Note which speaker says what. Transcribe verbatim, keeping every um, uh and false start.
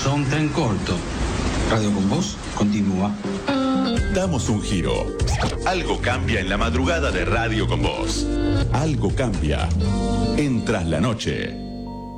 Speaker 1: son tan cortos. Radio con Voz continúa.
Speaker 2: Damos un giro. Algo cambia en la madrugada de Radio con Voz. Algo cambia en Tras la Noche.